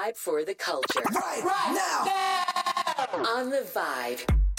vibe for the culture. Right now. On The Vibe.